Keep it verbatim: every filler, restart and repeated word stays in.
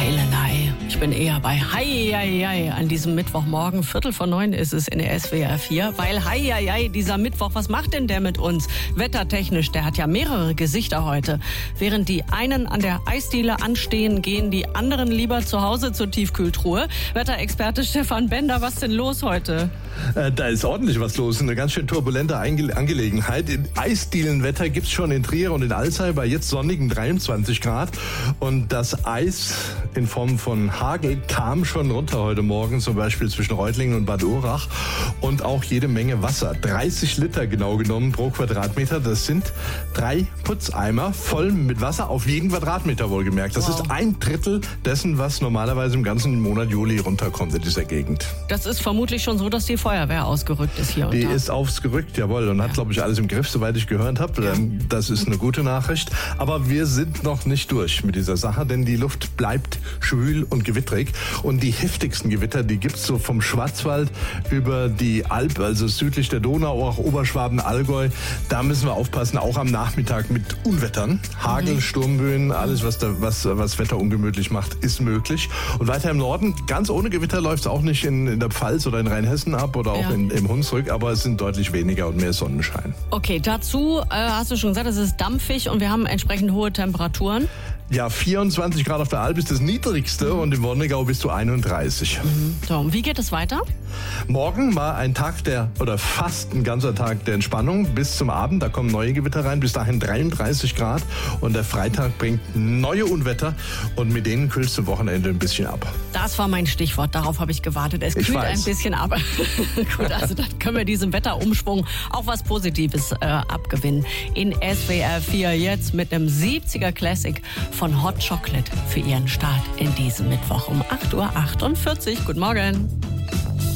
Eilelei. Ich bin eher bei Hei, hei, hei. An diesem Mittwochmorgen, Viertel vor neun ist es in der S W R vier. Weil Hei, hei, hei, dieser Mittwoch, was macht denn der mit uns? Wettertechnisch, der hat ja mehrere Gesichter heute. Während die einen an der Eisdiele anstehen, gehen die anderen lieber zu Hause zur Tiefkühltruhe. Wetterexperte Stefan Bender, was denn los heute? Äh, da ist ordentlich was los. Eine ganz schön turbulente Einge- Angelegenheit. Eisdielenwetter gibt's schon in Trier und in Alzey bei jetzt sonnigen dreiundzwanzig Grad. Und das Eis in Form von Hagel kam schon runter heute Morgen, zum Beispiel zwischen Reutlingen und Bad Urach. Und auch jede Menge Wasser. dreißig Liter genau genommen pro Quadratmeter. Das sind drei Putzeimer voll mit Wasser auf jeden Quadratmeter wohlgemerkt. Das wow. ist ein Drittel dessen, was normalerweise im ganzen Monat Juli runterkommt in dieser Gegend. Das ist vermutlich schon so, dass die Feuerwehr ausgerückt ist hier. Die und da. ist ausgerückt, jawohl, und ja. hat, glaube ich, alles im Griff, soweit ich gehört habe. Ja. Das ist eine gute Nachricht. Aber wir sind noch nicht durch mit dieser Sache, denn die Luft bleibt schwül und gewittrig. Und die heftigsten Gewitter, die gibt's so vom Schwarzwald über die Alp, also südlich der Donau, auch Oberschwaben, Allgäu. Da müssen wir aufpassen, auch am Nachmittag mit Unwettern. Hagel, mhm. Sturmböen, alles, was, da, was, was Wetter ungemütlich macht, ist möglich. Und weiter im Norden, ganz ohne Gewitter läuft es auch nicht in, in der Pfalz oder in Rheinhessen ab oder auch ja. in, im Hunsrück, aber es sind deutlich weniger und mehr Sonnenschein. Okay, dazu äh, hast du schon gesagt, es ist dampfig und wir haben entsprechend hohe Temperaturen. Ja, vierundzwanzig Grad auf der Alp ist das niedrigste und im Wonnegau bis zu einunddreißig. Mhm. So, und wie geht es weiter? Morgen mal ein Tag der, oder fast ein ganzer Tag der Entspannung bis zum Abend. Da kommen neue Gewitter rein, bis dahin dreiunddreißig Grad. Und der Freitag bringt neue Unwetter und mit denen kühlt es zum Wochenende ein bisschen ab. Das war mein Stichwort, darauf habe ich gewartet. Es kühlt ein bisschen ab. Gut, also dann können wir diesem Wetterumschwung auch was Positives äh, abgewinnen. In S W R vier jetzt mit einem siebziger Classic von Hot Chocolate für Ihren Start in diesem Mittwoch um acht Uhr achtundvierzig. Guten Morgen.